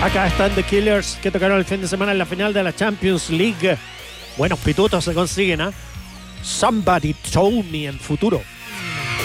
Acá están The Killers, que tocaron el fin de semana en la final de la Champions League. Buenos pitutos se consiguen, ¿ah? Somebody Told Me en futuro.